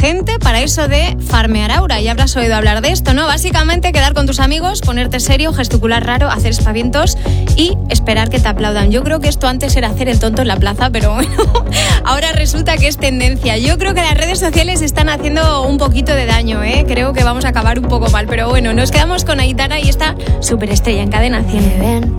gente para eso de farmear aura. Ya habrás oído hablar de esto, ¿no? Básicamente quedar con tus amigos, ponerte serio, gesticular raro, hacer espavientos y esperar que te aplaudan. Yo creo que esto antes era hacer el tonto en la plaza, pero bueno, ahora resulta que es tendencia. Yo creo que las redes sociales están haciendo un poquito de daño, ¿eh? Creo que vamos a acabar un poco mal, pero bueno, nos quedamos con Aitana y esta superestrella en Cadena 100.